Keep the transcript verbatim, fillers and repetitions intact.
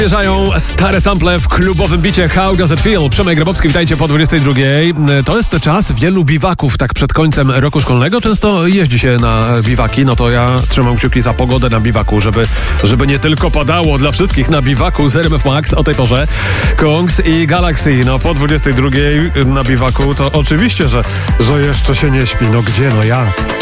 Wjeżdżają stare sample w klubowym bicie How Does It Feel? Przemek Grabowski, witajcie po dwudziestej drugiej. To jest czas wielu biwaków, tak przed końcem roku szkolnego. Często jeździ się na biwaki, no to ja trzymam kciuki za pogodę na biwaku, żeby, żeby nie tylko padało dla wszystkich na biwaku z R M F Max o tej porze. Kongs i Galaxy, no po dwudziestej drugiej na biwaku to oczywiście, że, że jeszcze się nie śpi. No gdzie, no jak?